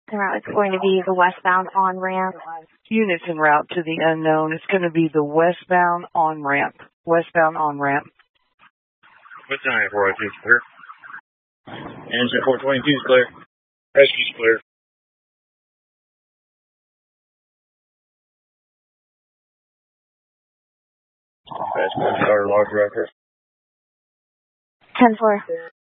En route, it's going to be the westbound on-ramp. Units en route to the unknown. It's going to be the westbound on-ramp. Westbound on-ramp. What's 9402 is clear? Engine 422 is clear. Rescue's clear. Rescue started large record. 10-4.